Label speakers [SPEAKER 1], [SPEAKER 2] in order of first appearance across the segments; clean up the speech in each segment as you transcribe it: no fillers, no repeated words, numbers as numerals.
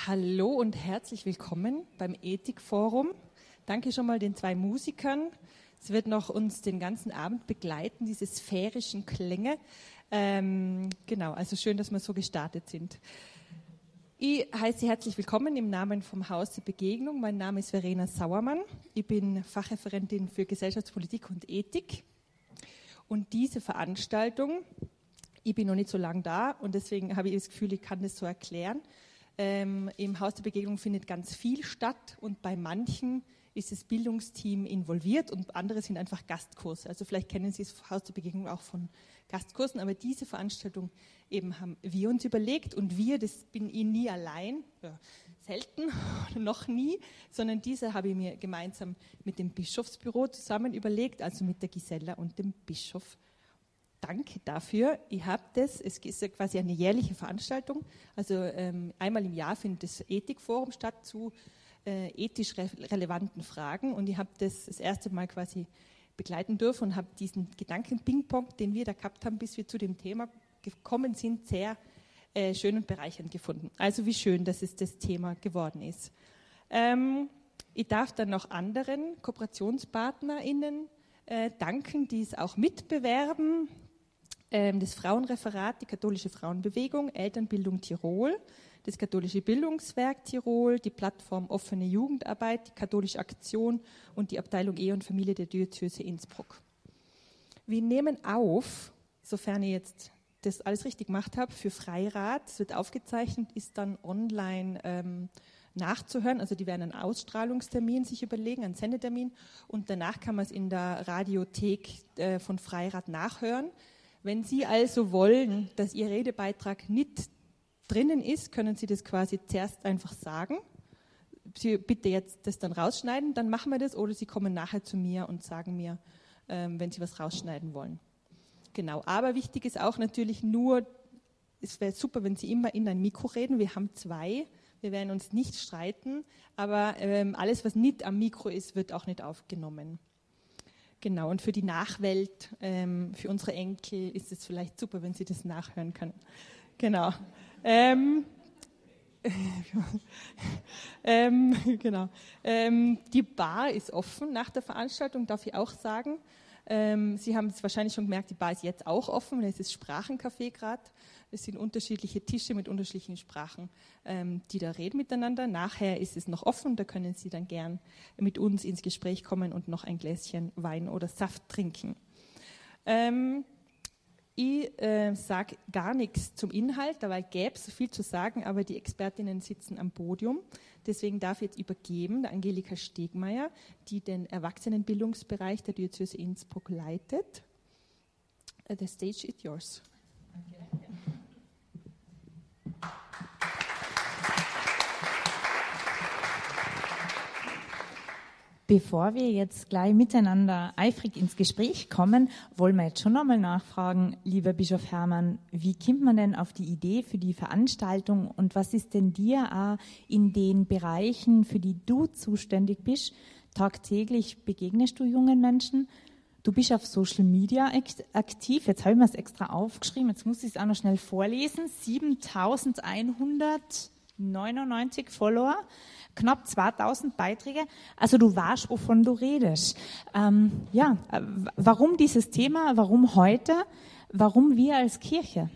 [SPEAKER 1] Hallo und herzlich willkommen beim Ethikforum. Danke schon mal den 2 Musikern. Es wird noch uns den ganzen Abend begleiten, diese sphärischen Klänge. Genau, also schön, dass wir so gestartet sind. Ich heiße Sie herzlich willkommen im Namen vom Haus der Begegnung. Mein Name ist Verena Sauermann. Ich bin Fachreferentin für Gesellschaftspolitik und Ethik. Und diese Veranstaltung, ich bin noch nicht so lange da und deswegen habe ich das Gefühl, ich kann das so erklären. Im Haus der Begegnung findet ganz viel statt und bei manchen ist das Bildungsteam involviert und andere sind einfach Gastkurse. Also vielleicht kennen Sie das Haus der Begegnung auch von Gastkursen, aber diese Veranstaltung eben haben wir uns überlegt und wir, das bin ich nie allein, ja, selten, noch nie, sondern diese habe ich mir gemeinsam mit dem Bischofsbüro zusammen überlegt, also mit der Gisela und dem Bischof. Danke dafür. Ich habe das, es ist ja quasi eine jährliche Veranstaltung, also einmal im Jahr findet das Ethikforum statt zu ethisch relevanten Fragen und ich habe das erste Mal quasi begleiten dürfen und habe diesen Gedanken-Ping-Pong, den wir da gehabt haben, bis wir zu dem Thema gekommen sind, sehr schön und bereichernd gefunden. Also wie schön, dass es das Thema geworden ist. Ich darf dann noch anderen KooperationspartnerInnen danken, die es auch mitbewerben. Das Frauenreferat, die Katholische Frauenbewegung, Elternbildung Tirol, das Katholische Bildungswerk Tirol, die Plattform Offene Jugendarbeit, die Katholische Aktion und die Abteilung Ehe und Familie der Diözese Innsbruck. Wir nehmen auf, sofern ich jetzt das alles richtig gemacht habe, für Freirad. Es wird aufgezeichnet, ist dann online nachzuhören. Also die werden einen Ausstrahlungstermin sich überlegen, einen Sendetermin und danach kann man es in der Radiothek von Freirad nachhören. Wenn Sie also wollen, dass Ihr Redebeitrag nicht drinnen ist, können Sie das quasi zuerst einfach sagen. Sie bitte jetzt das dann rausschneiden, dann machen wir das. Oder Sie kommen nachher zu mir und sagen mir, wenn Sie was rausschneiden wollen. Genau, aber wichtig ist auch natürlich nur, es wäre super, wenn Sie immer in ein Mikro reden. Wir haben 2, wir werden uns nicht streiten, aber alles, was nicht am Mikro ist, wird auch nicht aufgenommen. Genau, und für die Nachwelt, für unsere Enkel ist es vielleicht super, wenn Sie das nachhören können. Genau. Genau. Die Bar ist offen nach der Veranstaltung, darf ich auch sagen. Sie haben es wahrscheinlich schon gemerkt, die Bar ist jetzt auch offen, es ist Sprachencafé gerade. Es sind unterschiedliche Tische mit unterschiedlichen Sprachen, die da reden miteinander. Nachher ist es noch offen, da können Sie dann gern mit uns ins Gespräch kommen und noch ein Gläschen Wein oder Saft trinken. Ich sage gar nichts zum Inhalt, dabei gäbe es so viel zu sagen, aber die Expertinnen sitzen am Podium. Deswegen darf ich jetzt übergeben der Angelika Stegmeier, die den Erwachsenenbildungsbereich der Diözese Innsbruck leitet. The stage is yours. Danke.
[SPEAKER 2] Bevor wir jetzt gleich miteinander eifrig ins Gespräch kommen, wollen wir jetzt schon nochmal nachfragen, lieber Bischof Hermann, wie kommt man denn auf die Idee für die Veranstaltung und was ist denn dir auch in den Bereichen, für die du zuständig bist, tagtäglich begegnest du jungen Menschen? Du bist auf Social Media aktiv, jetzt habe ich mir es extra aufgeschrieben, jetzt muss ich es auch noch schnell vorlesen, 7.199 Follower. Knapp 2000 Beiträge. Also du weißt, wovon du redest. Warum dieses Thema? Warum heute? Warum wir als Kirche?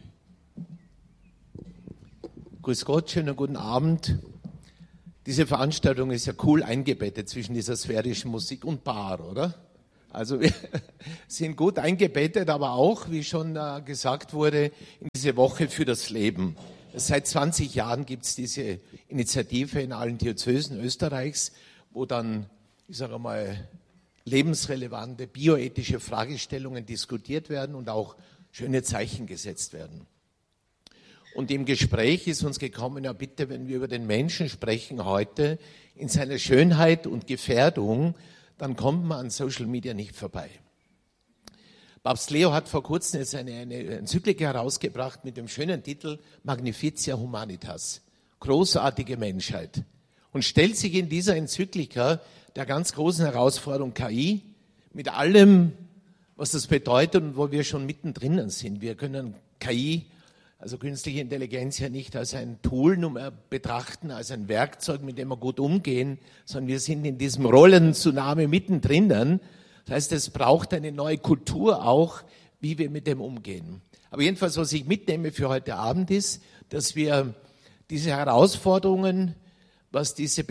[SPEAKER 3] Grüß Gott, schönen guten Abend. Diese Veranstaltung ist ja cool eingebettet zwischen dieser sphärischen Musik und Bar, oder? Also wir sind gut eingebettet, aber auch, wie schon gesagt wurde, in diese Woche für das Leben. Seit 20 Jahren gibt es diese Initiative in allen Diözesen Österreichs, wo dann, ich sage mal, lebensrelevante bioethische Fragestellungen diskutiert werden und auch schöne Zeichen gesetzt werden. Und im Gespräch ist uns gekommen, ja bitte, wenn wir über den Menschen sprechen heute, in seiner Schönheit und Gefährdung, dann kommt man an Social Media nicht vorbei. Papst Leo hat vor kurzem jetzt eine Enzyklika herausgebracht mit dem schönen Titel Magnificia Humanitas, großartige Menschheit. Und stellt sich in dieser Enzyklika der ganz großen Herausforderung KI mit allem, was das bedeutet und wo wir schon mittendrin sind. Wir können KI also künstliche Intelligenz ja nicht als ein Tool nur betrachten, als ein Werkzeug, mit dem wir gut umgehen, sondern wir sind in diesem Rollen-Tsunami mittendrin. Das heißt, es braucht eine neue Kultur auch, wie wir mit dem umgehen. Aber jedenfalls, was ich mitnehme für heute Abend ist, dass wir diese Herausforderungen, was diese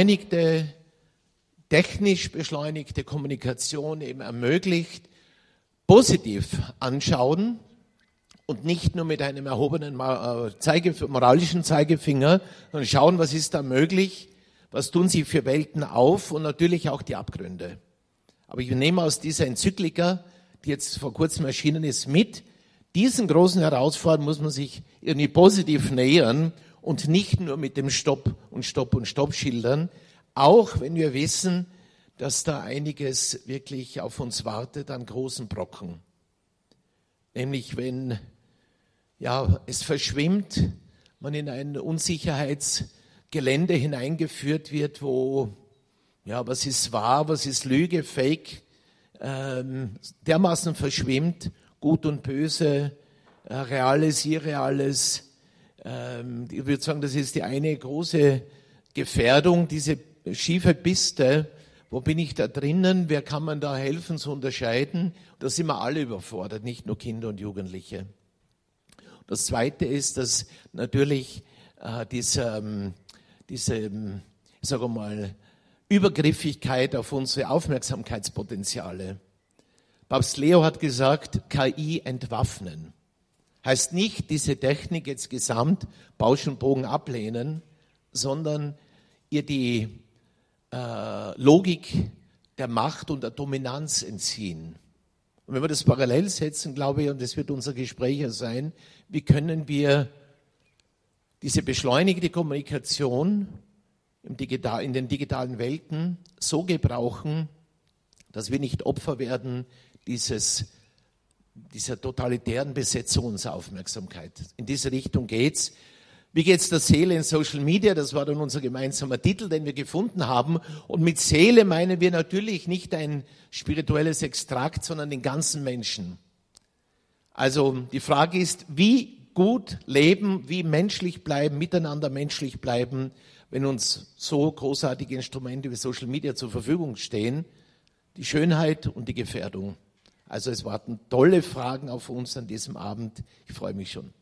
[SPEAKER 3] technisch beschleunigte Kommunikation eben ermöglicht, positiv anschauen und nicht nur mit einem erhobenen moralischen Zeigefinger, sondern schauen, was ist da möglich, was tun sie für Welten auf und natürlich auch die Abgründe. Aber ich nehme aus dieser Enzyklika, die jetzt vor kurzem erschienen ist, mit, diesen großen Herausforderungen muss man sich irgendwie positiv nähern und nicht nur mit dem Stopp und Stopp und Stopp schildern, auch wenn wir wissen, dass da einiges wirklich auf uns wartet an großen Brocken. Nämlich wenn es verschwimmt, man in ein Unsicherheitsgelände hineingeführt wird, wo was ist wahr, was ist Lüge, Fake, dermaßen verschwimmt, Gut und Böse, Reales, Irreales. Ich würde sagen, das ist die eine große Gefährdung, diese schiefe Piste. Wo bin ich da drinnen? Wer kann man da helfen zu unterscheiden? Da sind wir alle überfordert, nicht nur Kinder und Jugendliche. Das Zweite ist, dass natürlich diese Übergriffigkeit auf unsere Aufmerksamkeitspotenziale. Papst Leo hat gesagt, KI entwaffnen. Heißt nicht, diese Technik jetzt gesamt Bausch und Bogen ablehnen, sondern ihr die Logik der Macht und der Dominanz entziehen. Und wenn wir das parallel setzen, glaube ich, und das wird unser Gespräch ja sein, wie können wir diese beschleunigte Kommunikation in den digitalen Welten so gebrauchen, dass wir nicht Opfer werden dieser totalitären Besetzung unserer Aufmerksamkeit. In diese Richtung geht's. Wie geht's der Seele in Social Media? Das war dann unser gemeinsamer Titel, den wir gefunden haben. Und mit Seele meinen wir natürlich nicht ein spirituelles Extrakt, sondern den ganzen Menschen. Also die Frage ist, wie gut leben, wie menschlich bleiben, miteinander menschlich bleiben, wenn uns so großartige Instrumente wie Social Media zur Verfügung stehen. Die Schönheit und die Gefährdung. Also es warten tolle Fragen auf uns an diesem Abend. Ich freue mich schon.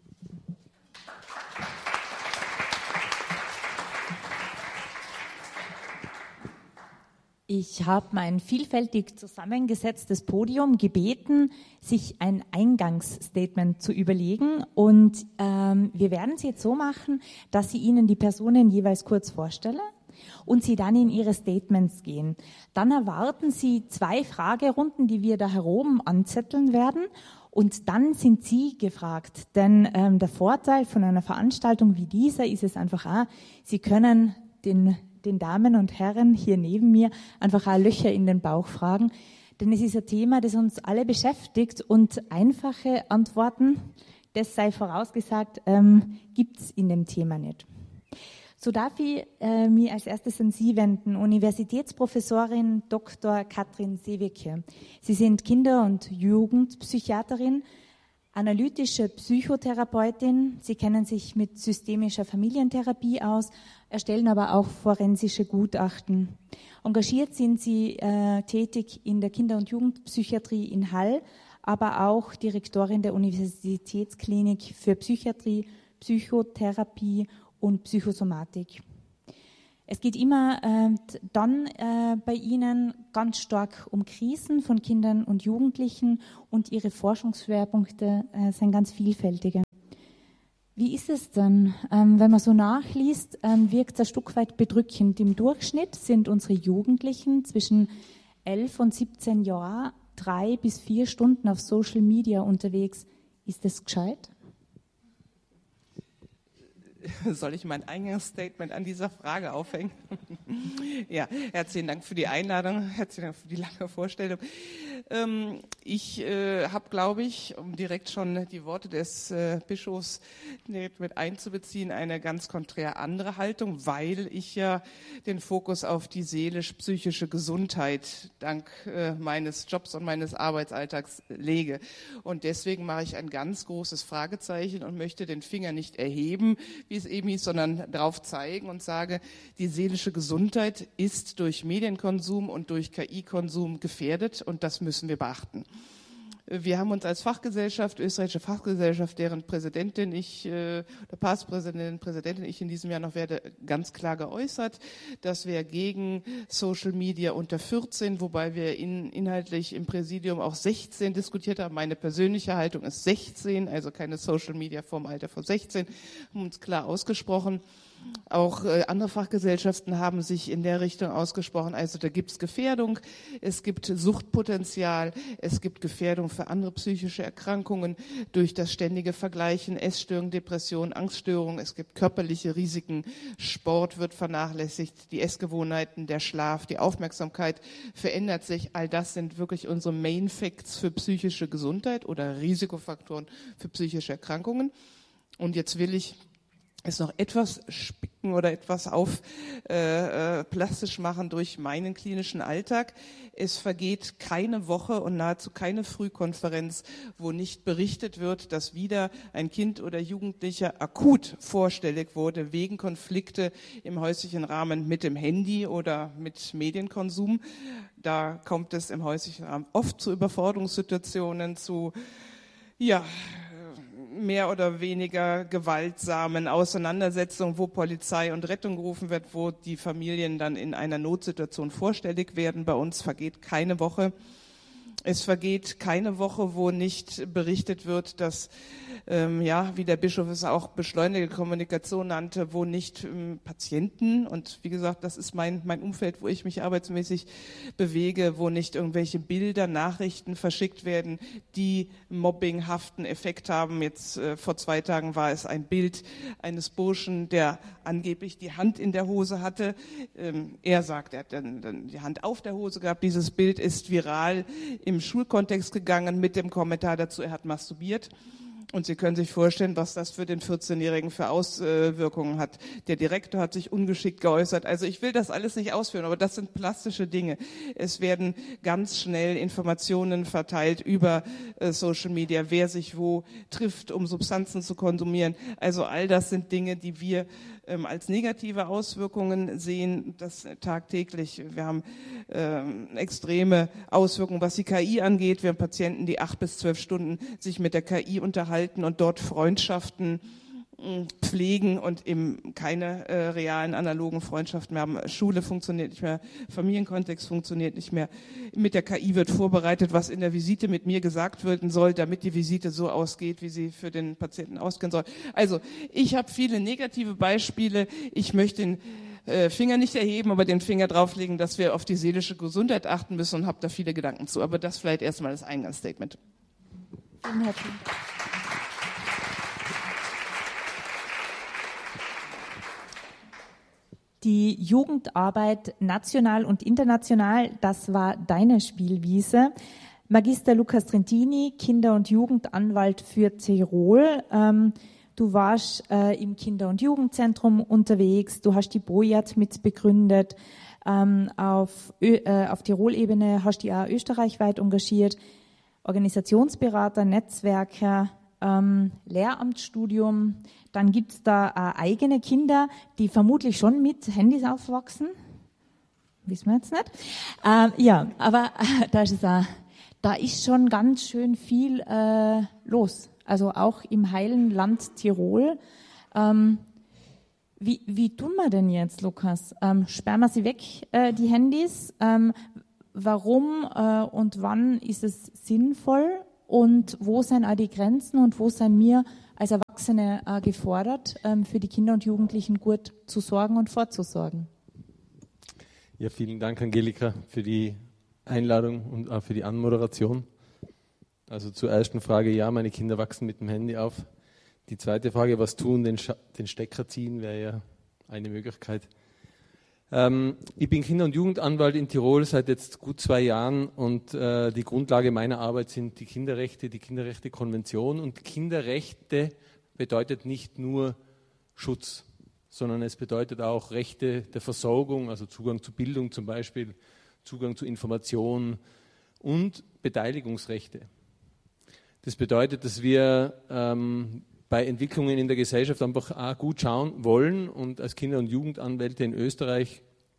[SPEAKER 2] Ich habe mein vielfältig zusammengesetztes Podium gebeten, sich ein Eingangsstatement zu überlegen. Und wir werden es jetzt so machen, dass ich Ihnen die Personen jeweils kurz vorstelle und Sie dann in Ihre Statements gehen. Dann erwarten Sie 2 Fragerunden, die wir da heroben anzetteln werden. Und dann sind Sie gefragt. Denn der Vorteil von einer Veranstaltung wie dieser ist es einfach auch, Sie können den Damen und Herren hier neben mir einfach auch Löcher in den Bauch fragen. Denn es ist ein Thema, das uns alle beschäftigt und einfache Antworten, das sei vorausgesagt, gibt es in dem Thema nicht. So darf ich mich als erstes an Sie wenden, Universitätsprofessorin Dr. Katrin Sewicke. Sie sind Kinder- und Jugendpsychiaterin, analytische Psychotherapeutin. Sie kennen sich mit systemischer Familientherapie aus, erstellen aber auch forensische Gutachten. Engagiert sind Sie tätig in der Kinder- und Jugendpsychiatrie in Hall, aber auch Direktorin der Universitätsklinik für Psychiatrie, Psychotherapie und Psychosomatik. Es geht immer dann bei Ihnen ganz stark um Krisen von Kindern und Jugendlichen und Ihre Forschungsschwerpunkte sind ganz vielfältige. Wie ist es denn, wenn man so nachliest, wirkt es ein Stück weit bedrückend. Im Durchschnitt sind unsere Jugendlichen zwischen 11 und 17 Jahren 3 bis 4 Stunden auf Social Media unterwegs. Ist das gescheit?
[SPEAKER 4] Soll ich mein Eingangsstatement an dieser Frage aufhängen? Ja, herzlichen Dank für die Einladung, herzlichen Dank für die lange Vorstellung. Ich habe, glaube ich, um direkt schon die Worte des Bischofs direkt mit einzubeziehen, eine ganz konträr andere Haltung, weil ich ja den Fokus auf die seelisch-psychische Gesundheit dank meines Jobs und meines Arbeitsalltags lege. Und deswegen mache ich ein ganz großes Fragezeichen und möchte den Finger nicht erheben, wie es eben hieß, sondern drauf zeigen und sage, die seelische Gesundheit ist durch Medienkonsum und durch KI-Konsum gefährdet und das müssen wir beachten. Wir haben uns als Fachgesellschaft, österreichische Fachgesellschaft, deren Präsidentin Präsidentin ich in diesem Jahr noch werde, ganz klar geäußert, dass wir gegen Social Media unter 14, wobei wir inhaltlich im Präsidium auch 16 diskutiert haben. Meine persönliche Haltung ist 16, also keine Social Media vorm Alter von 16, haben uns klar ausgesprochen. Auch andere Fachgesellschaften haben sich in der Richtung ausgesprochen. Also da gibt es Gefährdung, es gibt Suchtpotenzial, es gibt Gefährdung für andere psychische Erkrankungen durch das ständige Vergleichen, Essstörungen, Depressionen, Angststörungen. Es gibt körperliche Risiken, Sport wird vernachlässigt, die Essgewohnheiten, der Schlaf, die Aufmerksamkeit verändert sich. All das sind wirklich unsere Main Facts für psychische Gesundheit oder Risikofaktoren für psychische Erkrankungen. Und jetzt will ich es noch etwas spicken oder etwas plastisch machen durch meinen klinischen Alltag. Es vergeht keine Woche und nahezu keine Frühkonferenz, wo nicht berichtet wird, dass wieder ein Kind oder Jugendlicher akut vorstellig wurde wegen Konflikte im häuslichen Rahmen mit dem Handy oder mit Medienkonsum. Da kommt es im häuslichen Rahmen oft zu Überforderungssituationen, zu mehr oder weniger gewaltsamen Auseinandersetzungen, wo Polizei und Rettung gerufen wird, wo die Familien dann in einer Notsituation vorstellig werden. Bei uns vergeht keine Woche. Es vergeht keine Woche, wo nicht berichtet wird, dass, wie der Bischof es auch beschleunigte Kommunikation nannte, wo nicht Patienten, und wie gesagt, das ist mein Umfeld, wo ich mich arbeitsmäßig bewege, wo nicht irgendwelche Bilder, Nachrichten verschickt werden, die mobbinghaften Effekt haben. Jetzt vor 2 Tagen war es ein Bild eines Burschen, der angeblich die Hand in der Hose hatte. Er sagt, er hat dann die Hand auf der Hose gehabt. Dieses Bild ist viral im Schulkontext gegangen mit dem Kommentar dazu, er hat masturbiert. Und Sie können sich vorstellen, was das für den 14-Jährigen für Auswirkungen hat. Der Direktor hat sich ungeschickt geäußert. Also ich will das alles nicht ausführen, aber das sind plastische Dinge. Es werden ganz schnell Informationen verteilt über Social Media, wer sich wo trifft, um Substanzen zu konsumieren. Also all das sind Dinge, die wir als negative Auswirkungen sehen, das tagtäglich. Wir haben extreme Auswirkungen, was die KI angeht. Wir haben Patienten, die 8 bis 12 Stunden sich mit der KI unterhalten und dort Freundschaften pflegen und eben keine realen analogen Freundschaften mehr haben. Schule funktioniert nicht mehr, Familienkontext funktioniert nicht mehr. Mit der KI wird vorbereitet, was in der Visite mit mir gesagt werden soll, damit die Visite so ausgeht, wie sie für den Patienten ausgehen soll. Also ich habe viele negative Beispiele. Ich möchte den Finger nicht erheben, aber den Finger drauflegen, dass wir auf die seelische Gesundheit achten müssen und habe da viele Gedanken zu. Aber das vielleicht erstmal das Eingangsstatement.
[SPEAKER 2] Vielen herzlichen Dank. Die Jugendarbeit national und international, das war deine Spielwiese. Magister Lukas Trentini, Kinder- und Jugendanwalt für Tirol. Du warst im Kinder- und Jugendzentrum unterwegs, du hast die BOJAT mitbegründet, auf Tirol-Ebene hast du dich auch österreichweit engagiert, Organisationsberater, Netzwerker, Lehramtsstudium. Dann gibt's da eigene Kinder, die vermutlich schon mit Handys aufwachsen. Wissen wir jetzt nicht. Aber da ist schon ganz schön viel los. Also auch im heilen Land Tirol. Wie tun wir denn jetzt, Lukas? Sperren wir sie weg, die Handys? Warum und wann ist es sinnvoll? Und wo sind auch die Grenzen und wo sind wir als Erwachsene gefordert, für die Kinder und Jugendlichen gut zu sorgen und vorzusorgen?
[SPEAKER 5] Ja, vielen Dank, Angelika, für die Einladung und auch für die Anmoderation. Also zur ersten Frage, ja, meine Kinder wachsen mit dem Handy auf. Die zweite Frage, was tun, den Stecker ziehen, wäre ja eine Möglichkeit. Ich bin Kinder- und Jugendanwalt in Tirol seit jetzt gut 2 Jahren und die Grundlage meiner Arbeit sind die Kinderrechte, die Kinderrechtekonvention. Und Kinderrechte bedeutet nicht nur Schutz, sondern es bedeutet auch Rechte der Versorgung, also Zugang zu Bildung zum Beispiel, Zugang zu Information und Beteiligungsrechte. Das bedeutet, dass wir bei Entwicklungen in der Gesellschaft einfach auch gut schauen wollen und als Kinder- und Jugendanwälte in Österreich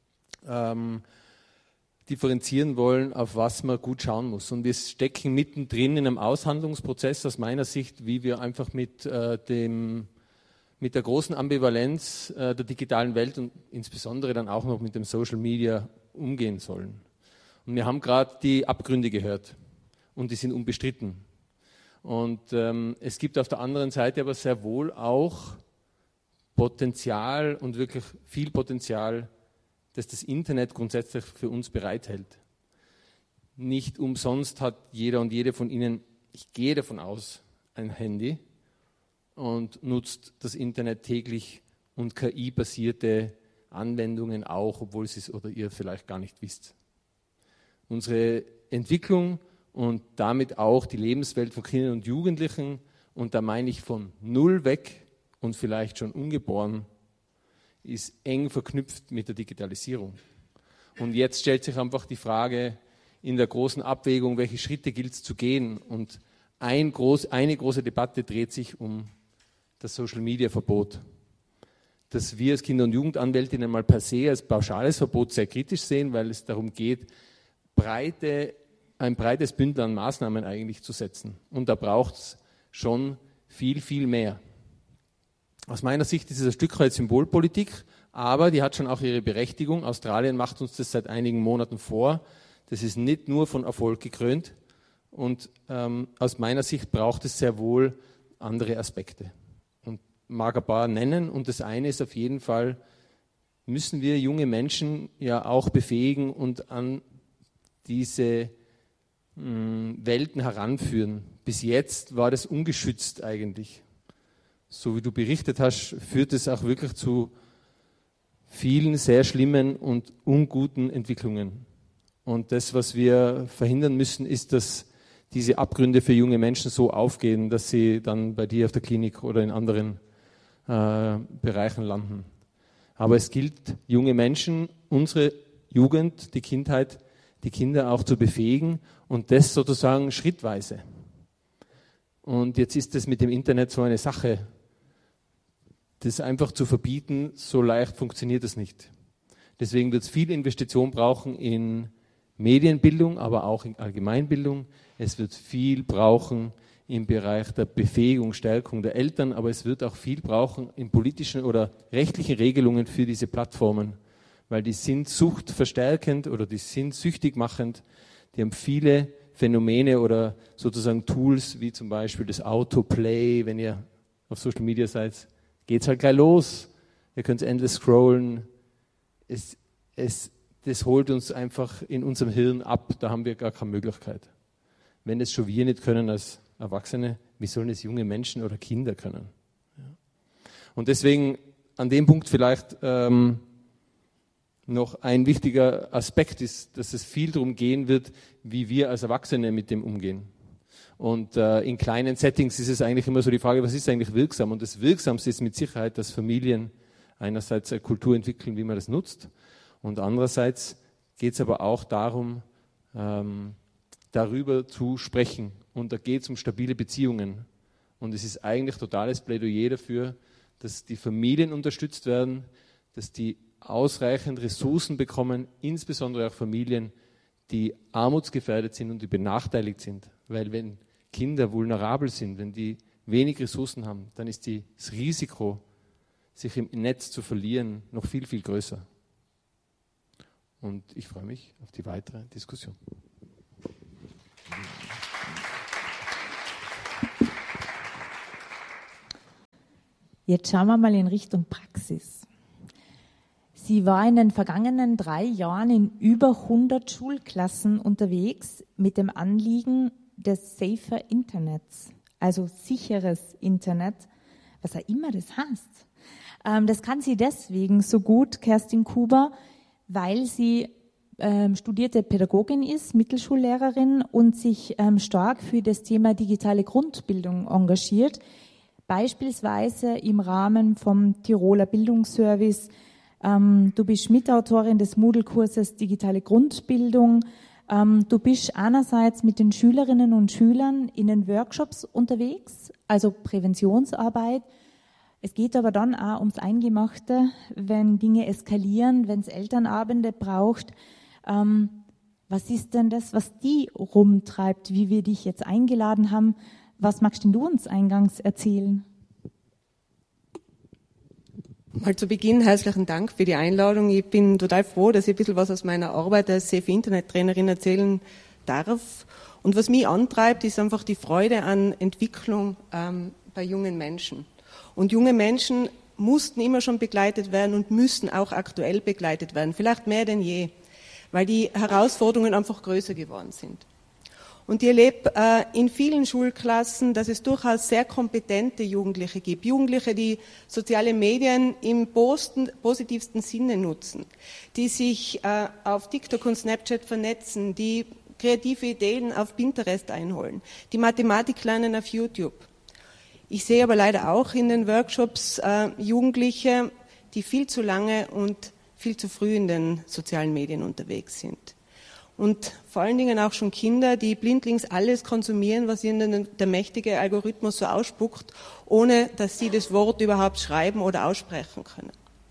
[SPEAKER 5] differenzieren wollen, auf was man gut schauen muss. Und wir stecken mittendrin in einem Aushandlungsprozess aus meiner Sicht, wie wir einfach mit der großen Ambivalenz der digitalen Welt und insbesondere dann auch noch mit dem Social Media umgehen sollen. Und wir haben gerade die Abgründe gehört und die sind unbestritten. Und es gibt auf der anderen Seite aber sehr wohl auch Potenzial und wirklich viel Potenzial, das das Internet grundsätzlich für uns bereithält. Nicht umsonst hat jeder und jede von Ihnen, ich gehe davon aus, ein Handy und nutzt das Internet täglich und KI-basierte Anwendungen auch, obwohl Sie es oder ihr vielleicht gar nicht wisst. Unsere Entwicklung und damit auch die Lebenswelt von Kindern und Jugendlichen, und da meine ich von null weg und vielleicht schon ungeboren, ist eng verknüpft mit der Digitalisierung. Und jetzt stellt sich einfach die Frage in der großen Abwägung, welche Schritte gilt es zu gehen. Und eine große Debatte dreht sich um das Social-Media-Verbot, das wir als Kinder- und Jugendanwältinnen mal per se als pauschales Verbot sehr kritisch sehen, weil es darum geht, ein breites Bündel an Maßnahmen eigentlich zu setzen. Und da braucht es schon viel, viel mehr. Aus meiner Sicht ist es ein Stück weit Symbolpolitik, aber die hat schon auch ihre Berechtigung. Australien macht uns das seit einigen Monaten vor. Das ist nicht nur von Erfolg gekrönt. Und aus meiner Sicht braucht es sehr wohl andere Aspekte. Und mag ein paar nennen. Und das eine ist auf jeden Fall, müssen wir junge Menschen ja auch befähigen und an diese Welten heranführen. Bis jetzt war das ungeschützt eigentlich. So wie du berichtet hast, führt es auch wirklich zu vielen sehr schlimmen und unguten Entwicklungen. Und das, was wir verhindern müssen, ist, dass diese Abgründe für junge Menschen so aufgehen, dass sie dann bei dir auf der Klinik oder in anderen Bereichen landen. Aber es gilt, junge Menschen, unsere Jugend, die Kindheit, die Kinder auch zu befähigen und das sozusagen schrittweise. Und jetzt ist das mit dem Internet so eine Sache. Das einfach zu verbieten, so leicht funktioniert das nicht. Deswegen wird es viel Investition brauchen in Medienbildung, aber auch in Allgemeinbildung. Es wird viel brauchen im Bereich der Befähigung, Stärkung der Eltern, aber es wird auch viel brauchen in politischen oder rechtlichen Regelungen für diese Plattformen, weil die sind suchtverstärkend oder die sind süchtig machend. Die haben viele Phänomene oder sozusagen Tools, wie zum Beispiel das Autoplay, wenn ihr auf Social Media seid, geht's halt gleich los. Ihr könnt endless scrollen. Das holt uns einfach in unserem Hirn ab. Da haben wir gar keine Möglichkeit. Wenn es schon wir nicht können als Erwachsene, wie sollen es junge Menschen oder Kinder können? Ja. Und deswegen an dem Punkt vielleicht noch ein wichtiger Aspekt ist, dass es viel darum gehen wird, wie wir als Erwachsene mit dem umgehen. Und in kleinen Settings ist es eigentlich immer so die Frage, was ist eigentlich wirksam? Und das Wirksamste ist mit Sicherheit, dass Familien einerseits eine Kultur entwickeln, wie man das nutzt. Und andererseits geht es aber auch darum, darüber zu sprechen. Und da geht es um stabile Beziehungen. Und es ist eigentlich totales Plädoyer dafür, dass die Familien unterstützt werden, dass die ausreichend Ressourcen bekommen, insbesondere auch Familien, die armutsgefährdet sind und die benachteiligt sind. Weil wenn Kinder vulnerabel sind, wenn die wenig Ressourcen haben, dann ist das Risiko, sich im Netz zu verlieren, noch viel, viel größer. Und ich freue mich auf die weitere Diskussion.
[SPEAKER 2] Jetzt schauen wir mal in Richtung Praxis. Sie war in den vergangenen 3 Jahren in über 100 Schulklassen unterwegs mit dem Anliegen des Safer Internets, also sicheres Internet, was auch immer das heißt. Das kann sie deswegen so gut, Kerstin Kuber, weil sie studierte Pädagogin ist, Mittelschullehrerin und sich stark für das Thema digitale Grundbildung engagiert, beispielsweise im Rahmen vom Tiroler Bildungsservice. Du bist Mitautorin des Moodle-Kurses Digitale Grundbildung. Du bist einerseits mit den Schülerinnen und Schülern in den Workshops unterwegs, also Präventionsarbeit. Es geht aber dann auch ums Eingemachte, wenn Dinge eskalieren, wenn es Elternabende braucht. Was ist denn das, was die rumtreibt, wie wir dich jetzt eingeladen haben? Was magst denn du uns eingangs erzählen?
[SPEAKER 6] Mal zu Beginn herzlichen Dank für die Einladung. Ich bin total froh, dass ich ein bisschen was aus meiner Arbeit als SEFI-Internet-Trainerin erzählen darf. Und was mich antreibt, ist einfach die Freude an Entwicklung bei jungen Menschen. Und junge Menschen mussten immer schon begleitet werden und müssen auch aktuell begleitet werden, vielleicht mehr denn je, weil die Herausforderungen einfach größer geworden sind. Und ich erlebe in vielen Schulklassen, dass es durchaus sehr kompetente Jugendliche gibt. Jugendliche, die soziale Medien im positivsten Sinne nutzen, die sich auf TikTok und Snapchat vernetzen, die kreative Ideen auf Pinterest einholen, die Mathematik lernen auf YouTube. Ich sehe aber leider auch in den Workshops Jugendliche, die viel zu lange und viel zu früh in den sozialen Medien unterwegs sind. Und vor allen Dingen auch schon Kinder, die blindlings alles konsumieren, was ihnen der mächtige Algorithmus so ausspuckt, ohne dass sie das Wort überhaupt schreiben oder aussprechen können.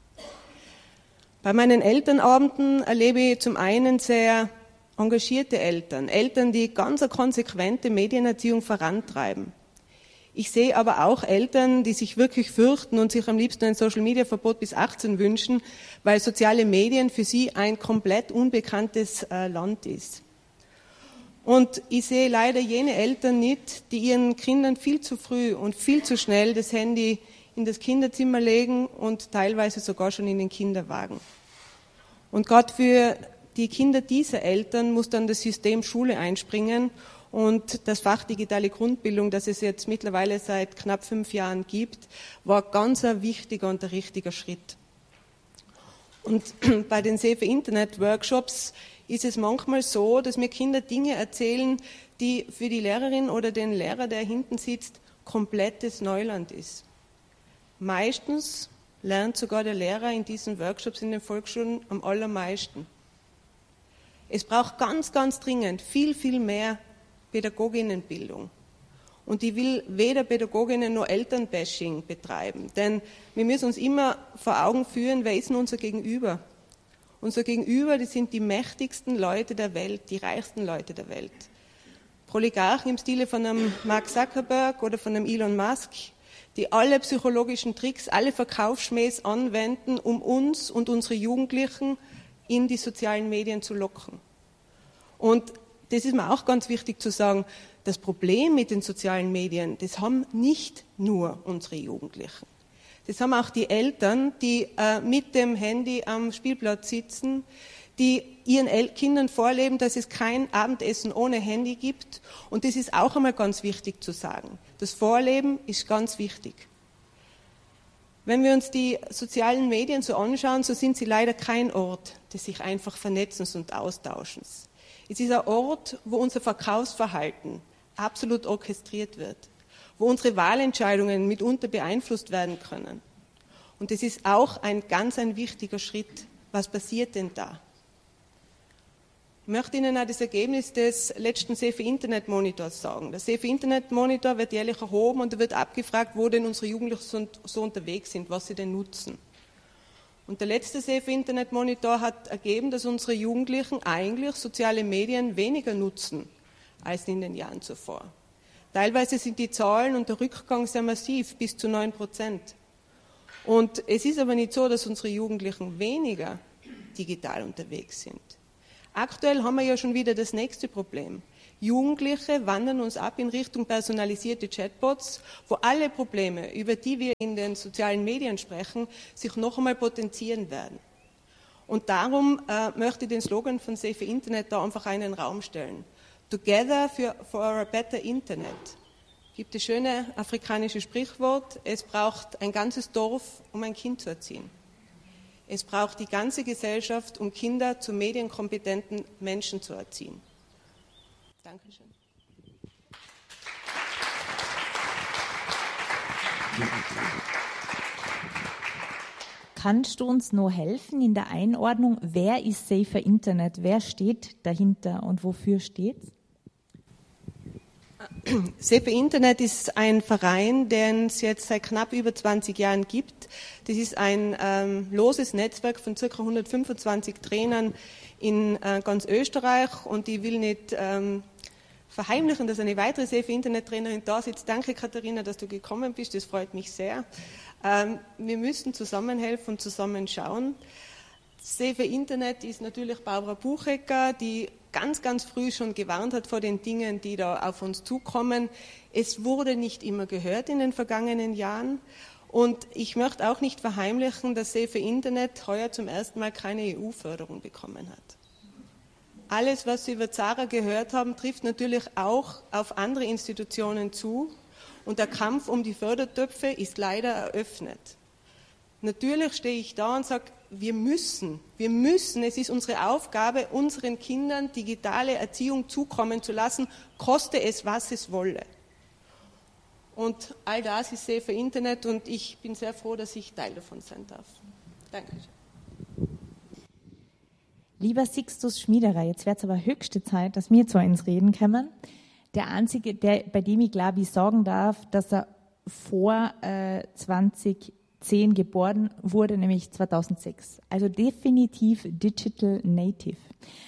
[SPEAKER 6] Bei meinen Elternabenden erlebe ich zum einen sehr engagierte Eltern, die ganz eine konsequente Medienerziehung vorantreiben. Ich sehe aber auch Eltern, die sich wirklich fürchten und sich am liebsten ein Social-Media-Verbot bis 18 wünschen, weil soziale Medien für sie ein komplett unbekanntes Land ist. Und ich sehe leider jene Eltern nicht, die ihren Kindern viel zu früh und viel zu schnell das Handy in das Kinderzimmer legen und teilweise sogar schon in den Kinderwagen. Und gerade für die Kinder dieser Eltern muss dann das System Schule einspringen. Und das Fach Digitale Grundbildung, das es jetzt mittlerweile seit knapp 5 Jahren gibt, war ganz ein wichtiger und ein richtiger Schritt. Und bei den SEFI-Internet-Workshops ist es manchmal so, dass mir Kinder Dinge erzählen, die für die Lehrerin oder den Lehrer, der hinten sitzt, komplettes Neuland ist. Meistens lernt sogar der Lehrer in diesen Workshops in den Volksschulen am allermeisten. Es braucht ganz, ganz dringend viel, viel mehr Pädagoginnenbildung. Und ich will weder Pädagoginnen noch Elternbashing betreiben, denn wir müssen uns immer vor Augen führen, wer ist denn unser Gegenüber? Unser Gegenüber, das sind die mächtigsten Leute der Welt, die reichsten Leute der Welt. Oligarchen im Stile von einem Mark Zuckerberg oder von einem Elon Musk, die alle psychologischen Tricks, alle Verkaufsschmähs anwenden, um uns und unsere Jugendlichen in die sozialen Medien zu locken. Und das ist mir auch ganz wichtig zu sagen, das Problem mit den sozialen Medien, das haben nicht nur unsere Jugendlichen. Das haben auch die Eltern, die mit dem Handy am Spielplatz sitzen, die ihren Kindern vorleben, dass es kein Abendessen ohne Handy gibt. Und das ist auch einmal ganz wichtig zu sagen. Das Vorleben ist ganz wichtig. Wenn wir uns die sozialen Medien so anschauen, so sind sie leider kein Ort des sich einfach Vernetzens und Austauschens. Es ist ein Ort, wo unser Verkaufsverhalten absolut orchestriert wird, wo unsere Wahlentscheidungen mitunter beeinflusst werden können. Und das ist auch ein ganz wichtiger Schritt. Was passiert denn da? Ich möchte Ihnen auch das Ergebnis des letzten SEFI-Internet-Monitors sagen. Der SEFI-Internet-Monitor wird jährlich erhoben und da wird abgefragt, wo denn unsere Jugendlichen so unterwegs sind, was sie denn nutzen. Und der letzte SEFI-Internet-Monitor hat ergeben, dass unsere Jugendlichen eigentlich soziale Medien weniger nutzen als in den Jahren zuvor. Teilweise sind die Zahlen und der Rückgang sehr massiv, bis zu 9%. Und es ist aber nicht so, dass unsere Jugendlichen weniger digital unterwegs sind. Aktuell haben wir ja schon wieder das nächste Problem. Jugendliche wandern uns ab in Richtung personalisierte Chatbots, wo alle Probleme, über die wir in den sozialen Medien sprechen, sich noch einmal potenzieren werden. Und darum möchte ich den Slogan von SEFI Internet da einfach einen Raum stellen. Together for a better Internet. Es gibt das schöne afrikanische Sprichwort, es braucht ein ganzes Dorf, um ein Kind zu erziehen. Es braucht die ganze Gesellschaft, um Kinder zu medienkompetenten Menschen zu erziehen. Dankeschön.
[SPEAKER 2] Kannst du uns noch helfen in der Einordnung, wer ist Safer Internet? Wer steht dahinter und wofür steht es?
[SPEAKER 6] Safer Internet ist ein Verein, den es jetzt seit knapp über 20 Jahren gibt. Das ist ein loses Netzwerk von ca. 125 Trainern in ganz Österreich, und ich will nicht verheimlichen, dass eine weitere Safer Internet Trainerin da sitzt. Danke, Katharina, dass du gekommen bist, das freut mich sehr. Wir müssen zusammenhelfen und zusammen schauen. Safer Internet ist natürlich Barbara Buchecker, die ganz, ganz früh schon gewarnt hat vor den Dingen, die da auf uns zukommen. Es wurde nicht immer gehört in den vergangenen Jahren. Und ich möchte auch nicht verheimlichen, dass Safer Internet heuer zum ersten Mal keine EU-Förderung bekommen hat. Alles, was Sie über Zara gehört haben, trifft natürlich auch auf andere Institutionen zu. Und der Kampf um die Fördertöpfe ist leider eröffnet. Natürlich stehe ich da und sage, wir müssen, es ist unsere Aufgabe, unseren Kindern digitale Erziehung zukommen zu lassen, koste es, was es wolle. Und all das ist Safer Internet, und ich bin sehr froh, dass ich Teil davon sein darf. Danke.
[SPEAKER 2] Lieber Sixtus Schmiederer, jetzt wird es aber höchste Zeit, dass wir zu uns reden können. Der einzige, bei dem ich glaube, ich sagen darf, dass er vor 2010 geboren wurde, nämlich 2006. Also definitiv Digital Native.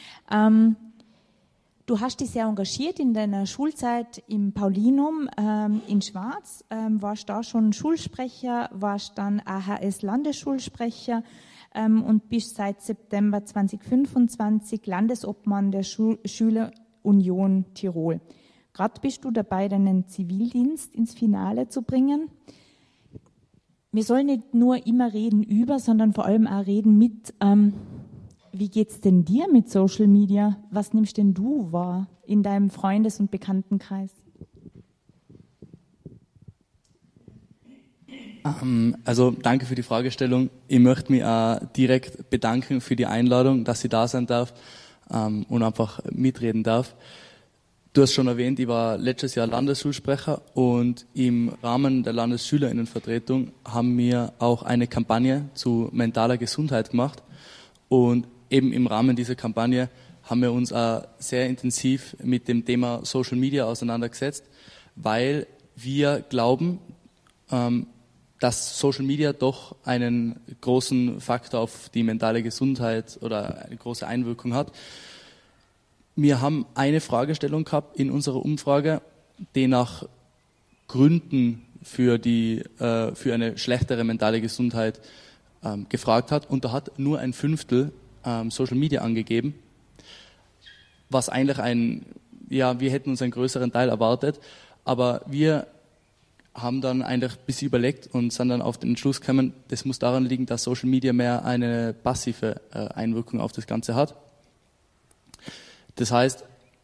[SPEAKER 2] Du hast dich sehr engagiert in deiner Schulzeit im Paulinum in Schwarz, warst da schon Schulsprecher, warst dann AHS-Landesschulsprecher und bist seit September 2025 Landesobmann der Schülerunion Tirol. Gerade bist du dabei, deinen Zivildienst ins Finale zu bringen. Wir sollen nicht nur immer reden über, sondern vor allem auch reden mit. Wie geht's denn dir mit Social Media? Was nimmst denn du wahr in deinem Freundes- und Bekanntenkreis?
[SPEAKER 7] Also danke für die Fragestellung. Ich möchte mich auch direkt bedanken für die Einladung, dass ich da sein darf und einfach mitreden darf. Du hast schon erwähnt, ich war letztes Jahr Landesschulsprecher, und im Rahmen der Landesschülerinnenvertretung haben wir auch eine Kampagne zu mentaler Gesundheit gemacht, und eben im Rahmen dieser Kampagne haben wir uns auch sehr intensiv mit dem Thema Social Media auseinandergesetzt, weil wir glauben, dass Social Media doch einen großen Faktor auf die mentale Gesundheit oder eine große Einwirkung hat. Wir haben eine Fragestellung gehabt in unserer Umfrage, die nach Gründen für eine schlechtere mentale Gesundheit gefragt hat, und da hat nur ein Fünftel Social Media angegeben, was eigentlich wir hätten uns einen größeren Teil erwartet, aber wir haben dann eigentlich ein bisschen überlegt und sind dann auf den Entschluss gekommen, das muss daran liegen, dass Social Media mehr eine passive Einwirkung auf das Ganze hat. Das heißt,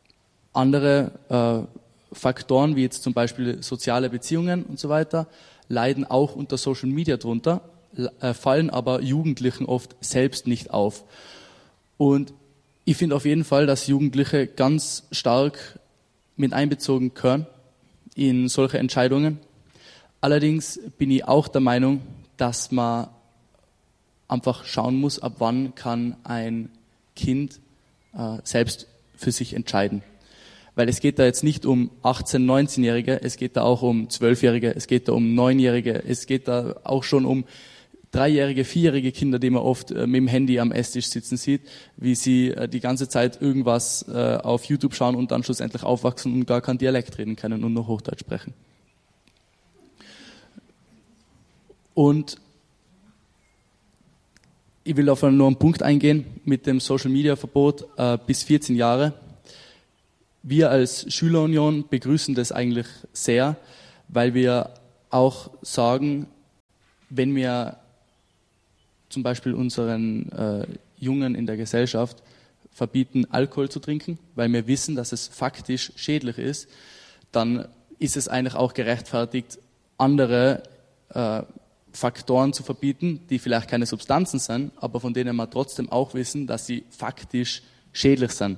[SPEAKER 7] andere Faktoren, wie jetzt zum Beispiel soziale Beziehungen und so weiter, leiden auch unter Social Media drunter, fallen aber Jugendlichen oft selbst nicht auf. Und ich finde auf jeden Fall, dass Jugendliche ganz stark mit einbezogen gehören in solche Entscheidungen. Allerdings bin ich auch der Meinung, dass man einfach schauen muss, ab wann kann ein Kind selbst für sich entscheiden. Weil es geht da jetzt nicht um 18-, 19-Jährige, es geht da auch um 12-Jährige, es geht da um 9-Jährige, es geht da auch schon um 3-jährige, 4-jährige Kinder, die man oft mit dem Handy am Esstisch sitzen sieht, wie sie die ganze Zeit irgendwas auf YouTube schauen und dann schlussendlich aufwachsen und gar kein Dialekt reden können und nur Hochdeutsch sprechen. Und ich will auf nur einen Punkt eingehen mit dem Social-Media-Verbot bis 14 Jahre. Wir als Schülerunion begrüßen das eigentlich sehr, weil wir auch sagen, wenn wir zum Beispiel unseren Jungen in der Gesellschaft verbieten, Alkohol zu trinken, weil wir wissen, dass es faktisch schädlich ist, dann ist es eigentlich auch gerechtfertigt, andere Faktoren zu verbieten, die vielleicht keine Substanzen sind, aber von denen wir trotzdem auch wissen, dass sie faktisch schädlich sind.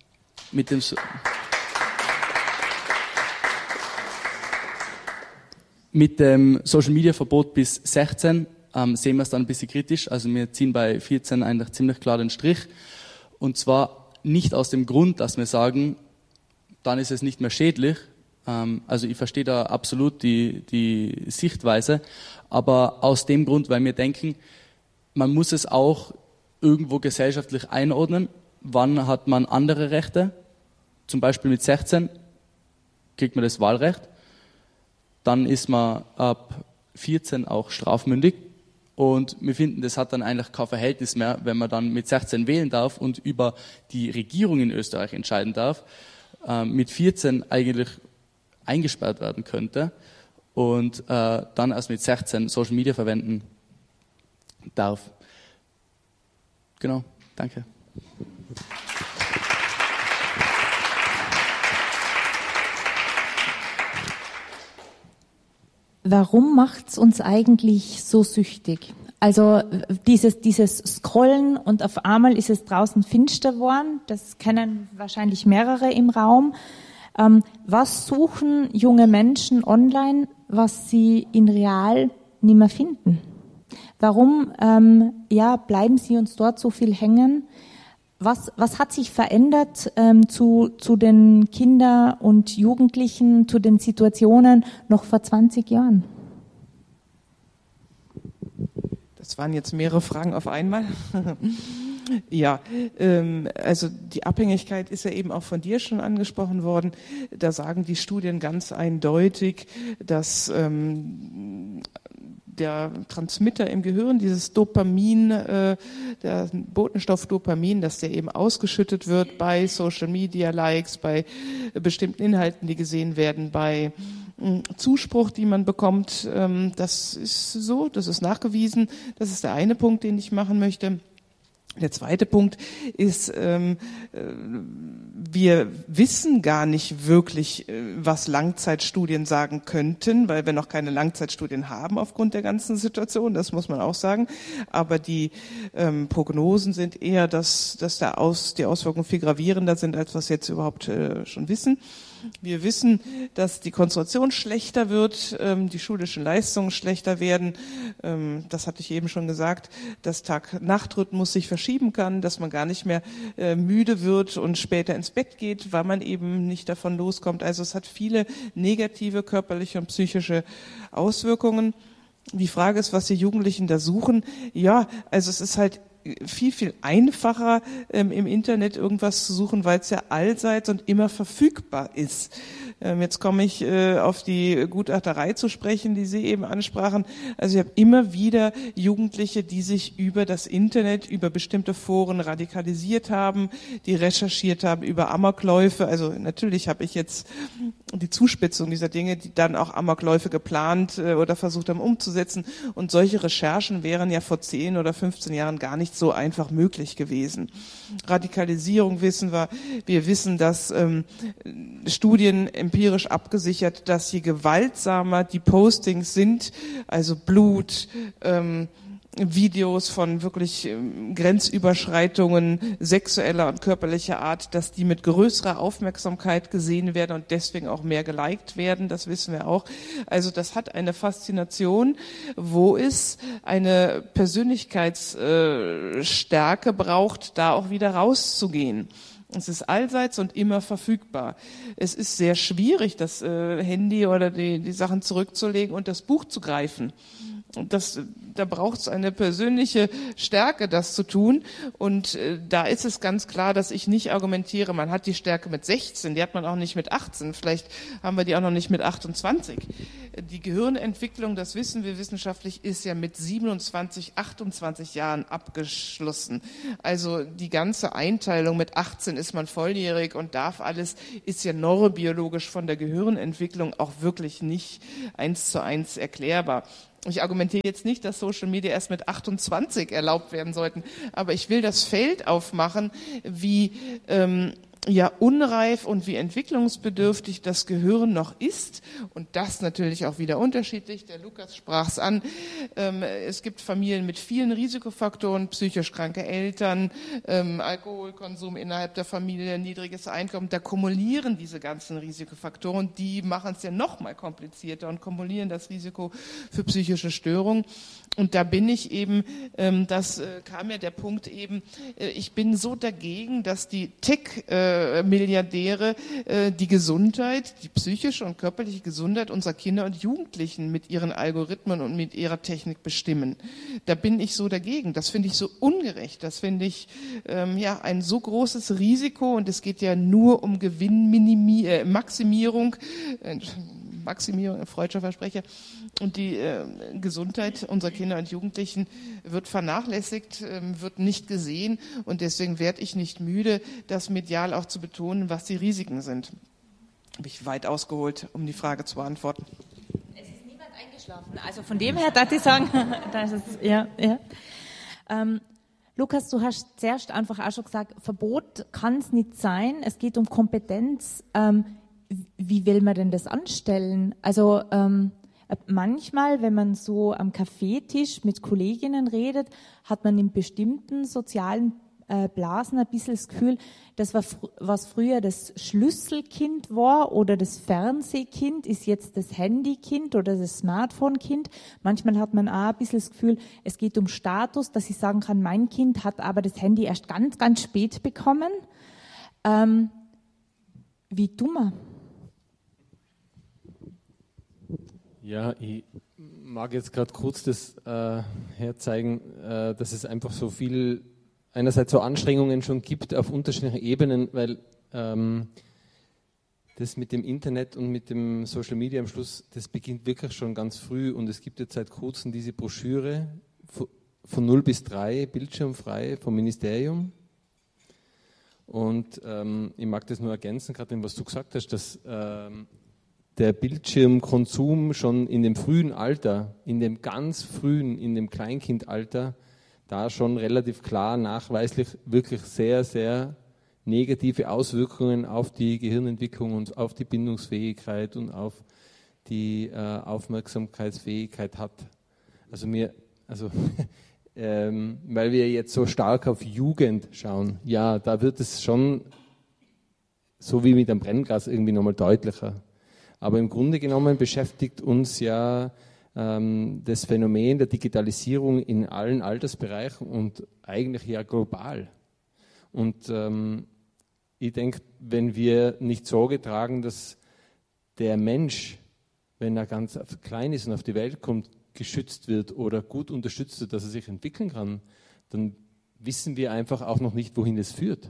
[SPEAKER 7] Mit dem Social-Media-Verbot bis 16 sehen wir es dann ein bisschen kritisch. Also wir ziehen bei 14 eigentlich ziemlich klar den Strich. Und zwar nicht aus dem Grund, dass wir sagen, dann ist es nicht mehr schädlich. Also ich verstehe da absolut die Sichtweise, aber aus dem Grund, weil wir denken, man muss es auch irgendwo gesellschaftlich einordnen. Wann hat man andere Rechte? Zum Beispiel mit 16 kriegt man das Wahlrecht. Dann ist man ab 14 auch strafmündig. Und wir finden, das hat dann eigentlich kein Verhältnis mehr, wenn man dann mit 16 wählen darf und über die Regierung in Österreich entscheiden darf, mit 14 eigentlich eingesperrt werden könnte und dann erst mit 16 Social Media verwenden darf. Genau, danke.
[SPEAKER 2] Warum macht's uns eigentlich so süchtig? Also dieses Scrollen und auf einmal ist es draußen finster geworden, das kennen wahrscheinlich mehrere im Raum. Was suchen junge Menschen online, was sie in real nicht mehr finden? Warum bleiben sie uns dort so viel hängen? Was hat sich verändert zu den Kindern und Jugendlichen, zu den Situationen noch vor 20 Jahren?
[SPEAKER 4] Das waren jetzt mehrere Fragen auf einmal. Ja, also die Abhängigkeit ist ja eben auch von dir schon angesprochen worden. Da sagen die Studien ganz eindeutig, dass der Transmitter im Gehirn, dieses Dopamin, der Botenstoff Dopamin, dass der eben ausgeschüttet wird bei Social Media Likes, bei bestimmten Inhalten, die gesehen werden, bei Zuspruch, die man bekommt. Das ist so, das ist nachgewiesen. Das ist der eine Punkt, den ich machen möchte. Der zweite Punkt ist, wir wissen gar nicht wirklich, was Langzeitstudien sagen könnten, weil wir noch keine Langzeitstudien haben aufgrund der ganzen Situation, das muss man auch sagen. Aber die Prognosen sind eher, dass die Auswirkungen viel gravierender sind, als was wir jetzt überhaupt schon wissen. Wir wissen, dass die Konzentration schlechter wird, die schulischen Leistungen schlechter werden. Das hatte ich eben schon gesagt, dass Tag-Nacht-Rhythmus sich verschieben kann, dass man gar nicht mehr müde wird und später ins Bett geht, weil man eben nicht davon loskommt. Also es hat viele negative körperliche und psychische Auswirkungen. Die Frage ist, was die Jugendlichen da suchen. Ja, also es ist halt viel einfacher im Internet irgendwas zu suchen, weil es ja allseits und immer verfügbar ist. Jetzt komme ich auf die Gutachterei zu sprechen, die Sie eben ansprachen. Also ich habe immer wieder Jugendliche, die sich über das Internet, über bestimmte Foren radikalisiert haben, die recherchiert haben über Amokläufe. Also natürlich habe ich jetzt die Zuspitzung dieser Dinge, die dann auch Amokläufe geplant oder versucht haben umzusetzen. Und solche Recherchen wären ja vor 10 oder 15 Jahren gar nicht so einfach möglich gewesen. Radikalisierung wissen wir. Wir wissen, dass Studien empirisch abgesichert, dass je gewaltsamer die Postings sind, also Blut, Videos von wirklich Grenzüberschreitungen sexueller und körperlicher Art, dass die mit größerer Aufmerksamkeit gesehen werden und deswegen auch mehr geliked werden, das wissen wir auch. Also das hat eine Faszination, wo es eine Persönlichkeitsstärke braucht, da auch wieder rauszugehen. Es ist allseits und immer verfügbar. Es ist sehr schwierig, das Handy oder die Sachen zurückzulegen und das Buch zu greifen. Da braucht es eine persönliche Stärke, das zu tun. Und da ist es ganz klar, dass ich nicht argumentiere, man hat die Stärke mit 16, die hat man auch nicht mit 18, vielleicht haben wir die auch noch nicht mit 28. Die Gehirnentwicklung, das wissen wir wissenschaftlich, ist ja mit 27, 28 Jahren abgeschlossen. Also die ganze Einteilung mit 18 ist man volljährig und darf alles, ist ja neurobiologisch von der Gehirnentwicklung auch wirklich nicht 1:1 erklärbar. Ich argumentiere jetzt nicht, dass Social Media erst mit 28 erlaubt werden sollten, aber ich will das Feld aufmachen, wie unreif und wie entwicklungsbedürftig das Gehirn noch ist. Und das natürlich auch wieder unterschiedlich. Der Lukas sprach es an. Es gibt Familien mit vielen Risikofaktoren, psychisch kranke Eltern, Alkoholkonsum innerhalb der Familie, niedriges Einkommen. Da kumulieren diese ganzen Risikofaktoren. Die machen es ja noch mal komplizierter und kumulieren das Risiko für psychische Störungen. Und da bin ich eben, kam ja der Punkt eben, ich bin so dagegen, dass die Tech-Milliardäre die Gesundheit, die psychische und körperliche Gesundheit unserer Kinder und Jugendlichen mit ihren Algorithmen und mit ihrer Technik bestimmen. Da bin ich so dagegen. Das finde ich so ungerecht. Das finde ich ein so großes Risiko, und es geht ja nur um Maximierung, freudscher Versprecher, und die Gesundheit unserer Kinder und Jugendlichen wird vernachlässigt, wird nicht gesehen, und deswegen werde ich nicht müde, das medial auch zu betonen, was die Risiken sind. Habe ich weit ausgeholt, um die Frage zu beantworten.
[SPEAKER 2] Es ist niemand eingeschlafen, also von dem her darf ich sagen, das ist, ja. Lukas, du hast zuerst einfach auch schon gesagt, Verbot kann es nicht sein, es geht um Kompetenz. Wie will man denn das anstellen? Also manchmal, wenn man so am Kaffeetisch mit Kolleginnen redet, hat man in bestimmten sozialen Blasen ein bisschen das Gefühl, das war, was früher das Schlüsselkind war oder das Fernsehkind, ist jetzt das Handykind oder das Smartphone-Kind. Manchmal hat man auch ein bisschen das Gefühl, es geht um Status, dass ich sagen kann, mein Kind hat aber das Handy erst ganz, ganz spät bekommen. Wie tun wir?
[SPEAKER 5] Ja, ich mag jetzt gerade kurz das herzeigen, dass es einfach so viel, einerseits so Anstrengungen schon gibt auf unterschiedlichen Ebenen, weil das mit dem Internet und mit dem Social Media am Schluss, das beginnt wirklich schon ganz früh, und es gibt jetzt seit kurzem diese Broschüre von 0 bis 3, bildschirmfrei vom Ministerium. Und ich mag das nur ergänzen, gerade was du gesagt hast, dass der Bildschirmkonsum schon in dem frühen Alter, in dem ganz frühen, in dem Kleinkindalter, da schon relativ klar nachweislich wirklich sehr, sehr negative Auswirkungen auf die Gehirnentwicklung und auf die Bindungsfähigkeit und auf die Aufmerksamkeitsfähigkeit hat. Weil wir jetzt so stark auf Jugend schauen, ja, da wird es schon so wie mit einem Brennglas irgendwie nochmal deutlicher. Aber im Grunde genommen beschäftigt uns ja das Phänomen der Digitalisierung in allen Altersbereichen und eigentlich ja global. Und ich denke, wenn wir nicht Sorge tragen, dass der Mensch, wenn er ganz klein ist und auf die Welt kommt, geschützt wird oder gut unterstützt wird, dass er sich entwickeln kann, dann wissen wir einfach auch noch nicht, wohin es führt.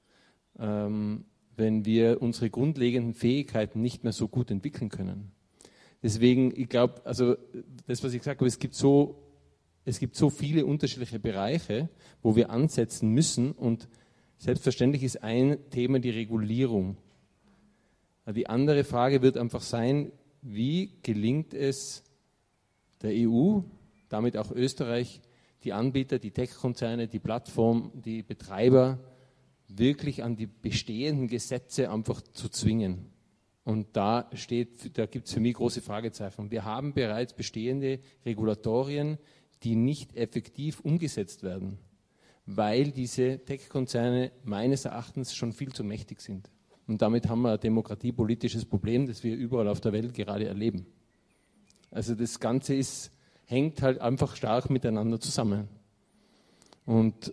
[SPEAKER 5] Wenn wir unsere grundlegenden Fähigkeiten nicht mehr so gut entwickeln können. Deswegen, ich glaube, also das, was ich gesagt habe, es gibt so viele unterschiedliche Bereiche, wo wir ansetzen müssen, und selbstverständlich ist ein Thema die Regulierung. Die andere Frage wird einfach sein, wie gelingt es der EU, damit auch Österreich, die Anbieter, die Tech-Konzerne, die Plattformen, die Betreiber, wirklich an die bestehenden Gesetze einfach zu zwingen. Und da gibt es für mich große Fragezeichen. Wir haben bereits bestehende Regulatorien, die nicht effektiv umgesetzt werden, weil diese Tech-Konzerne meines Erachtens schon viel zu mächtig sind. Und damit haben wir ein demokratiepolitisches Problem, das wir überall auf der Welt gerade erleben. Also das Ganze hängt halt einfach stark miteinander zusammen. Und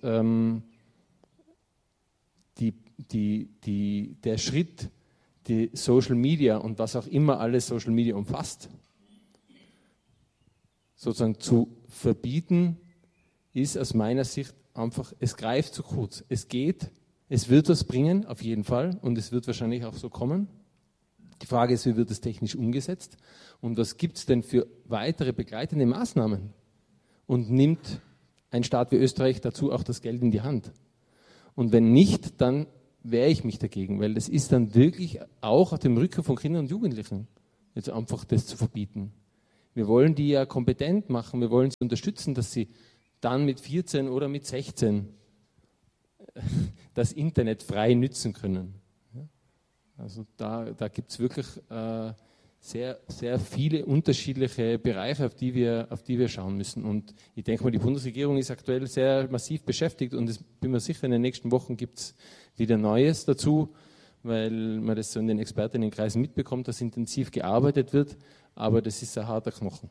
[SPEAKER 5] der Schritt, die Social Media und was auch immer alles Social Media umfasst, sozusagen zu verbieten, ist aus meiner Sicht einfach, es greift zu kurz. Es wird was bringen, auf jeden Fall, und es wird wahrscheinlich auch so kommen. Die Frage ist, wie wird es technisch umgesetzt und was gibt es denn für weitere begleitende Maßnahmen? Und nimmt ein Staat wie Österreich dazu auch das Geld in die Hand? Und wenn nicht, dann wehre ich mich dagegen, weil das ist dann wirklich auch auf dem Rücken von Kindern und Jugendlichen, jetzt einfach das zu verbieten. Wir wollen die ja kompetent machen, wir wollen sie unterstützen, dass sie dann mit 14 oder mit 16 das Internet frei nützen können. Also da gibt es wirklich sehr, sehr viele unterschiedliche Bereiche, auf die wir schauen müssen. Und ich denke mal, die Bundesregierung ist aktuell sehr massiv beschäftigt und ich bin mir sicher, in den nächsten Wochen gibt es wieder Neues dazu, weil man das so in den Expertinnenkreisen mitbekommt, dass intensiv gearbeitet wird, aber das ist ein harter Knochen.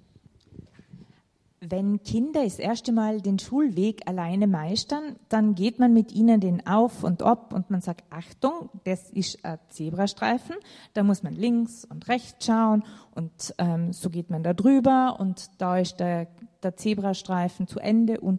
[SPEAKER 2] Wenn Kinder das erste Mal den Schulweg alleine meistern, dann geht man mit ihnen den auf und ab und man sagt, Achtung, das ist ein Zebrastreifen, da muss man links und rechts schauen und so geht man da drüber und da ist der Zebrastreifen zu Ende und.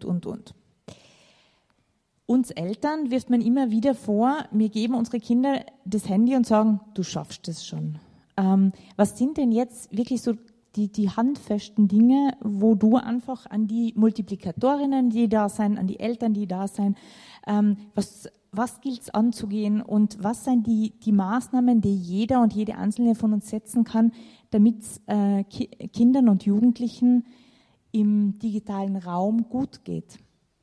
[SPEAKER 2] Uns Eltern wirft man immer wieder vor, wir geben unsere Kinder das Handy und sagen, du schaffst es schon. Was sind denn jetzt wirklich so die handfesten Dinge, wo du einfach an die Multiplikatorinnen, die da sind, an die Eltern, die da sind, was gilt es anzugehen und was sind die Maßnahmen, die jeder und jede Einzelne von uns setzen kann, damit es Kindern und Jugendlichen im digitalen Raum gut geht?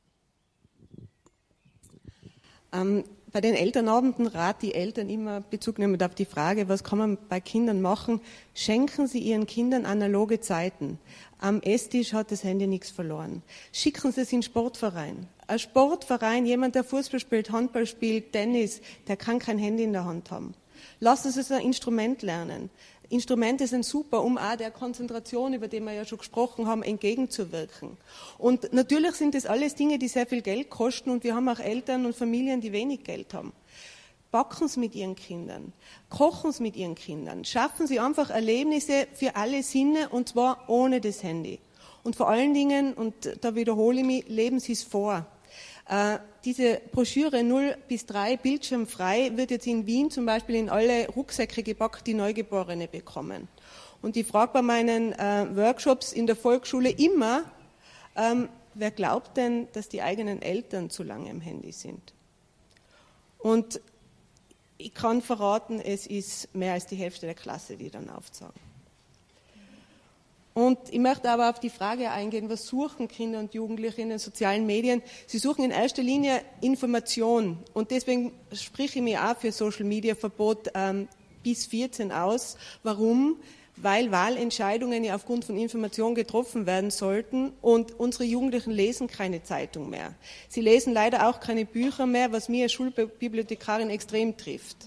[SPEAKER 6] Bei den Elternabenden rate die Eltern immer Bezug nehmend auf die Frage, was kann man bei Kindern machen? Schenken Sie Ihren Kindern analoge Zeiten. Am Esstisch hat das Handy nichts verloren. Schicken Sie es in den Sportverein. Ein Sportverein, jemand, der Fußball spielt, Handball spielt, Tennis, der kann kein Handy in der Hand haben. Lassen Sie es ein Instrument lernen. Instrumente sind super, um auch der Konzentration, über die wir ja schon gesprochen haben, entgegenzuwirken. Und natürlich sind das alles Dinge, die sehr viel Geld kosten und wir haben auch Eltern und Familien, die wenig Geld haben. Backen Sie mit Ihren Kindern, kochen Sie mit Ihren Kindern, schaffen Sie einfach Erlebnisse für alle Sinne und zwar ohne das Handy. Und vor allen Dingen, und da wiederhole ich mich, leben Sie es vor. Diese Broschüre 0 bis 3 bildschirmfrei wird jetzt in Wien zum Beispiel in alle Rucksäcke gepackt, die Neugeborene bekommen. Und ich frage bei meinen Workshops in der Volksschule immer, wer glaubt denn, dass die eigenen Eltern zu lange im Handy sind? Und ich kann verraten, es ist mehr als die Hälfte der Klasse, die dann aufzeigen. Und ich möchte aber auf die Frage eingehen, was suchen Kinder und Jugendliche in den sozialen Medien? Sie suchen in erster Linie Information. Und deswegen spreche ich mich auch für Social-Media-Verbot bis 14 aus. Warum? Weil Wahlentscheidungen ja aufgrund von Information getroffen werden sollten und unsere Jugendlichen lesen keine Zeitung mehr. Sie lesen leider auch keine Bücher mehr, was mir als Schulbibliothekarin extrem trifft.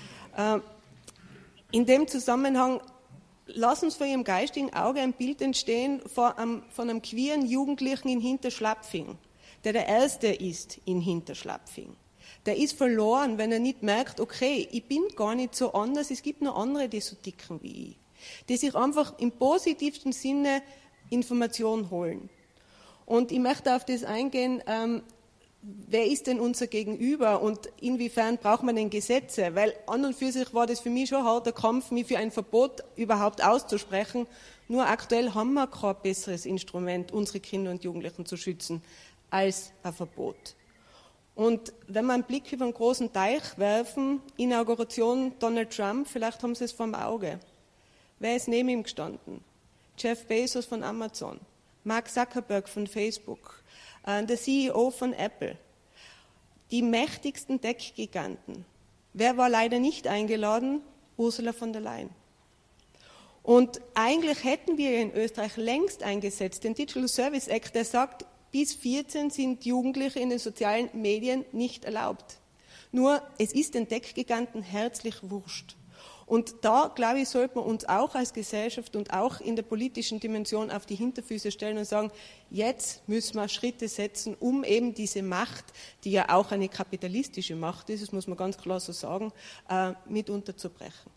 [SPEAKER 6] In dem Zusammenhang lass uns vor Ihrem geistigen Auge ein Bild entstehen von einem queeren Jugendlichen in Hinterschlapfing, der Erste ist in Hinterschlapfing. Der ist verloren, wenn er nicht merkt, okay, ich bin gar nicht so anders, es gibt noch andere, die so ticken wie ich. Die sich einfach im positivsten Sinne Information holen. Und ich möchte auf das eingehen, wer ist denn unser Gegenüber und inwiefern braucht man denn Gesetze? Weil an und für sich war das für mich schon ein harter Kampf, mich für ein Verbot überhaupt auszusprechen. Nur aktuell haben wir kein besseres Instrument, unsere Kinder und Jugendlichen zu schützen, als ein Verbot. Und wenn wir einen Blick über einen großen Teich werfen, Inauguration Donald Trump, vielleicht haben Sie es vor dem Auge. Wer ist neben ihm gestanden? Jeff Bezos von Amazon, Mark Zuckerberg von Facebook, der CEO von Apple, die mächtigsten Tech-Giganten. Wer war leider nicht eingeladen? Ursula von der Leyen. Und eigentlich hätten wir in Österreich längst eingesetzt, den Digital Service Act, der sagt, bis 14 sind Jugendliche in den sozialen Medien nicht erlaubt. Nur, es ist den Tech-Giganten herzlich wurscht. Und da, glaube ich, sollte man uns auch als Gesellschaft und auch in der politischen Dimension auf die Hinterfüße stellen und sagen, jetzt müssen wir Schritte setzen, um eben diese Macht, die ja auch eine kapitalistische Macht ist, das muss man ganz klar so sagen, mit unterzubrechen.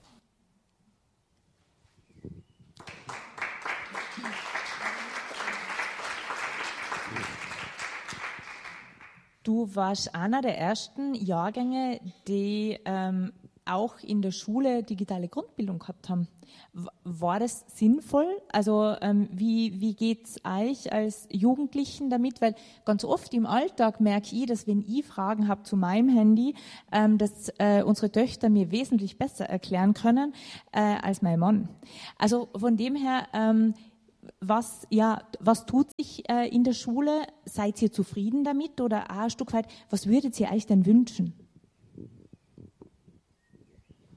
[SPEAKER 2] Du warst einer der ersten Jahrgänge, die auch in der Schule digitale Grundbildung gehabt haben. War das sinnvoll? Also wie geht's euch als Jugendlichen damit? Weil ganz oft im Alltag merke ich, dass wenn ich Fragen habe zu meinem Handy, dass unsere Töchter mir wesentlich besser erklären können als mein Mann. Also von dem her, was tut sich in der Schule? Seid ihr zufrieden damit? Oder ein Stück weit, was würdet ihr euch denn wünschen?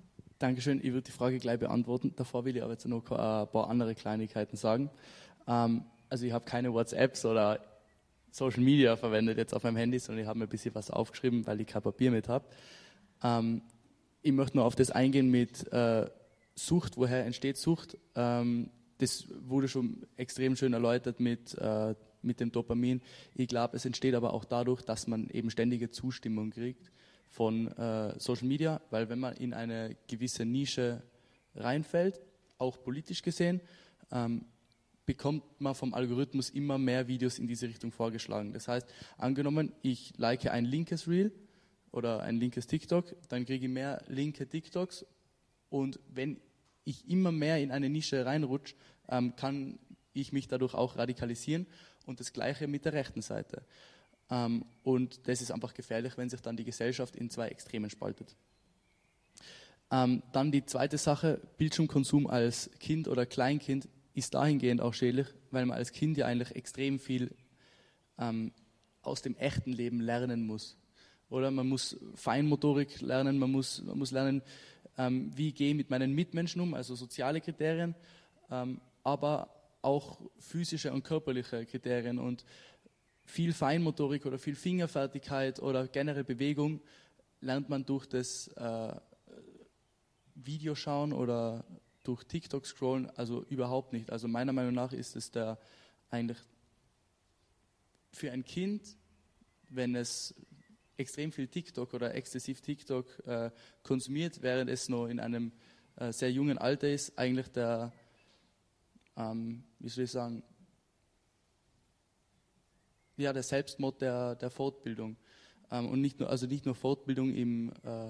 [SPEAKER 7] Dankeschön, ich würde die Frage gleich beantworten. Davor will ich aber jetzt noch ein paar andere Kleinigkeiten sagen. Also ich habe keine WhatsApps oder Social Media verwendet jetzt auf meinem Handy, sondern ich habe mir ein bisschen was aufgeschrieben, weil ich kein Papier mit habe. Ich möchte nur auf das eingehen mit Sucht, woher entsteht Sucht. Das wurde schon extrem schön erläutert mit dem Dopamin. Ich glaube, es entsteht aber auch dadurch, dass man eben ständige Zustimmung kriegt von Social Media, weil wenn man in eine gewisse Nische reinfällt, auch politisch gesehen, bekommt man vom Algorithmus immer mehr Videos in diese Richtung vorgeschlagen. Das heißt, angenommen, ich like ein linkes Reel oder ein linkes TikTok, dann kriege ich mehr linke TikToks und wenn ich immer mehr in eine Nische reinrutsche, kann ich mich dadurch auch radikalisieren und das Gleiche mit der rechten Seite. Und das ist einfach gefährlich, wenn sich dann die Gesellschaft in zwei Extremen spaltet. Dann die zweite Sache, Bildschirmkonsum als Kind oder Kleinkind ist dahingehend auch schädlich, weil man als Kind ja eigentlich extrem viel aus dem echten Leben lernen muss. Oder man muss Feinmotorik lernen, man muss lernen, wie gehe ich mit meinen Mitmenschen um, also soziale Kriterien, aber auch physische und körperliche Kriterien und viel Feinmotorik oder viel Fingerfertigkeit oder generell Bewegung lernt man durch das Videoschauen oder durch TikTok scrollen, also überhaupt nicht. Also meiner Meinung nach ist es eigentlich für ein Kind, wenn es extrem viel TikTok oder exzessiv TikTok konsumiert, während es noch in einem sehr jungen Alter ist, eigentlich der, wie soll ich sagen, ja, der Selbstmord der Fortbildung. Und nicht nur Fortbildung im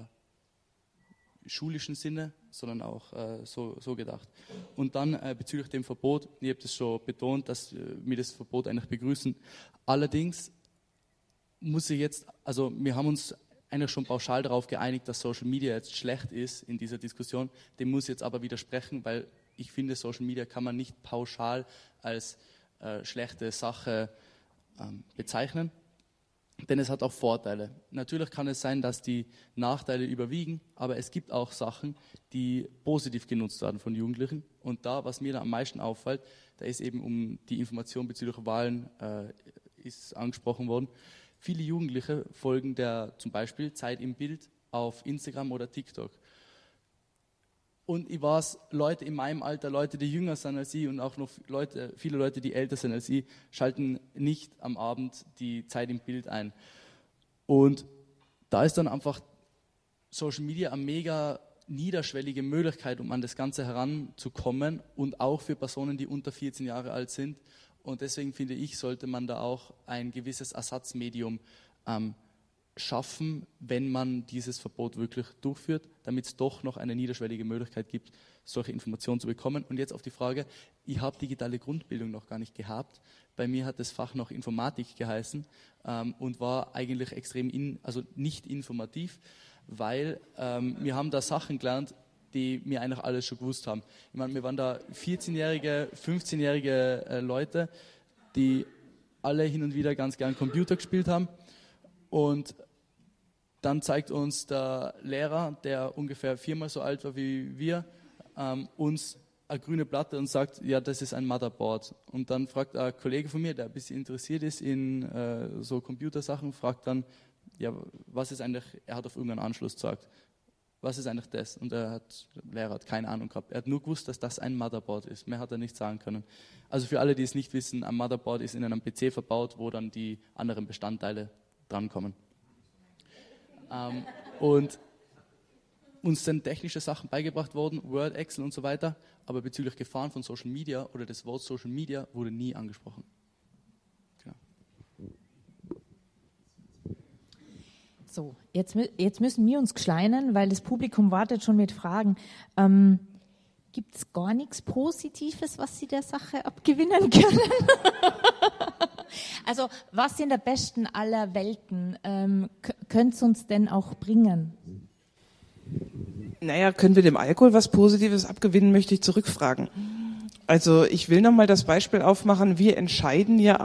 [SPEAKER 7] schulischen Sinne, sondern auch so gedacht. Und dann bezüglich dem Verbot, ich habe das schon betont, dass wir das Verbot eigentlich begrüßen. Allerdings muss ich jetzt, also wir haben uns eigentlich schon pauschal darauf geeinigt, dass Social Media jetzt schlecht ist in dieser Diskussion. Dem muss ich jetzt aber widersprechen, weil ich finde, Social Media kann man nicht pauschal als schlechte Sache bezeichnen. Denn es hat auch Vorteile. Natürlich kann es sein, dass die Nachteile überwiegen, aber es gibt auch Sachen, die positiv genutzt werden von Jugendlichen. Und da, was mir da am meisten auffällt, da ist eben um die Information bezüglich Wahlen ist angesprochen worden. Viele Jugendliche folgen der zum Beispiel Zeit im Bild auf Instagram oder TikTok. Und ich weiß, Leute in meinem Alter, Leute, die jünger sind als ich und auch noch viele Leute, die älter sind als ich, schalten nicht am Abend die Zeit im Bild ein. Und da ist dann einfach Social Media eine mega niederschwellige Möglichkeit, um an das Ganze heranzukommen und auch für Personen, die unter 14 Jahre alt sind. Und deswegen finde ich, sollte man da auch ein gewisses Ersatzmedium schaffen, wenn man dieses Verbot wirklich durchführt, damit es doch noch eine niederschwellige Möglichkeit gibt, solche Informationen zu bekommen. Und jetzt auf die Frage, ich habe digitale Grundbildung noch gar nicht gehabt. Bei mir hat das Fach noch Informatik geheißen und war eigentlich extrem nicht informativ, weil wir haben da Sachen gelernt, die mir eigentlich alles schon gewusst haben. Ich meine, wir waren da 14-jährige, 15-jährige Leute, die alle hin und wieder ganz gern Computer gespielt haben. Und dann zeigt uns der Lehrer, der ungefähr 4-mal so alt war wie wir, uns eine grüne Platte und sagt, ja, das ist ein Motherboard. Und dann fragt ein Kollege von mir, der ein bisschen interessiert ist in so Computersachen, fragt dann, ja, was ist eigentlich, er hat auf irgendeinen Anschluss gesagt, was ist eigentlich das? Und der Lehrer hat keine Ahnung gehabt. Er hat nur gewusst, dass das ein Motherboard ist. Mehr hat er nicht sagen können. Also für alle, die es nicht wissen, ein Motherboard ist in einem PC verbaut, wo dann die anderen Bestandteile drankommen. Und uns sind technische Sachen beigebracht worden, Word, Excel und so weiter, aber bezüglich Gefahren von Social Media oder das Wort Social Media wurde nie angesprochen. Genau.
[SPEAKER 2] So, jetzt müssen wir uns geschleinen, weil das Publikum wartet schon mit Fragen. Gibt es gar nichts Positives, was Sie der Sache abgewinnen können? Also, was in der besten aller Welten könnte es uns denn auch bringen?
[SPEAKER 4] Naja, können wir dem Alkohol was Positives abgewinnen, möchte ich zurückfragen. Also ich will nochmal das Beispiel aufmachen, wir entscheiden ja